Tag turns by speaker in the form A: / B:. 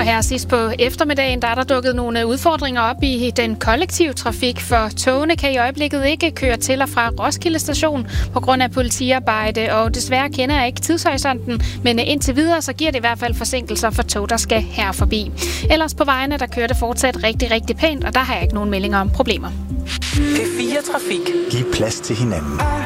A: Og her sidst på eftermiddagen, der er der dukket nogle udfordringer op i den kollektive trafik, for togene kan i øjeblikket ikke køre til og fra Roskilde Station på grund af politiarbejde, og desværre kender jeg ikke tidshorisonten, men indtil videre så giver det i hvert fald forsinkelser for tog, der skal her forbi. Ellers på vejene, der kører det fortsat rigtig, rigtig pænt, og der har jeg ikke nogen meldinger om problemer.
B: P4 Trafik.
C: Giv plads til hinanden.